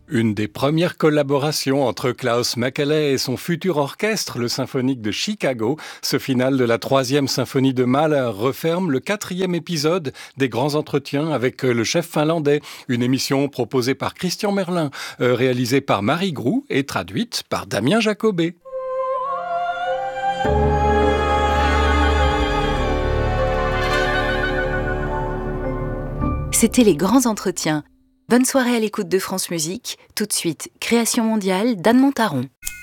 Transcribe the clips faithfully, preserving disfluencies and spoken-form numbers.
Une des premières collaborations entre Klaus Macaulay et son futur orchestre, le Symphonique de Chicago, ce final de la troisième symphonie de Mahler referme le quatrième épisode des grands entretiens avec le chef finlandais, une émission proposée par Christian Merlin, euh, réalisée par Marie Groux et traduite par Damien Jacobet. C'était les grands entretiens. Bonne soirée à l'écoute de France Musique. Tout de suite, Création mondiale d'Anne Montaron.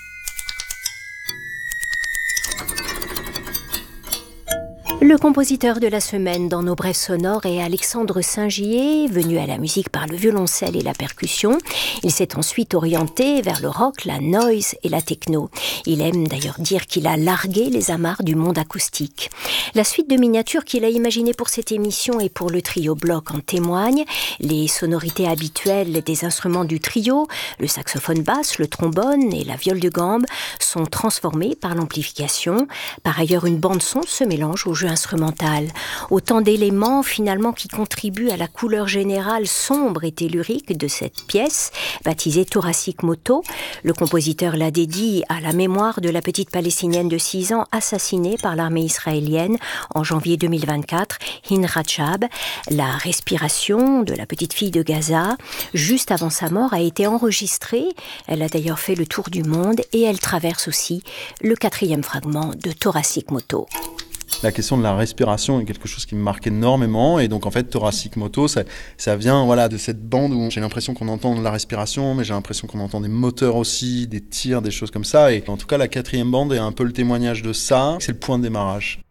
Le compositeur de la semaine dans nos brèves sonores est Alexandre Singier, venu à la musique par le violoncelle et la percussion. Il s'est ensuite orienté vers le rock, la noise et la techno. Il aime d'ailleurs dire qu'il a largué les amarres du monde acoustique. La suite de miniatures qu'il a imaginées pour cette émission et pour le trio bloc en témoigne. Les sonorités habituelles des instruments du trio, le saxophone basse, le trombone et la viole de gambe, sont transformées par l'amplification. Par ailleurs, une bande-son se mélange au jeu instrumental. Autant d'éléments finalement qui contribuent à la couleur générale sombre et tellurique de cette pièce, baptisée Thoracic Moto. Le compositeur la dédie à la mémoire de la petite Palestinienne de six ans assassinée par l'armée israélienne en janvier deux mille vingt-quatre, Hin Rajab. La respiration de la petite fille de Gaza, juste avant sa mort, a été enregistrée. Elle a d'ailleurs fait le tour du monde et elle traverse aussi le quatrième fragment de Thoracic Moto. La question de la respiration est quelque chose qui me marque énormément, et donc en fait Thoracic Moto, ça, ça vient voilà, de cette bande où j'ai l'impression qu'on entend la respiration, mais j'ai l'impression qu'on entend des moteurs aussi, des tirs, des choses comme ça, et en tout cas la quatrième bande est un peu le témoignage de ça. C'est le point de démarrage.